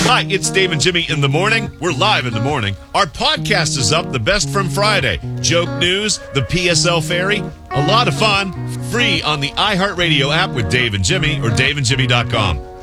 Hi, it's Dave and Jimmy in the morning. We're live in the morning. Our podcast is up, the best from Friday. Joke news, the PSL Ferry, a lot of fun, free on the iHeartRadio app with Dave and Jimmy or daveandjimmy.com.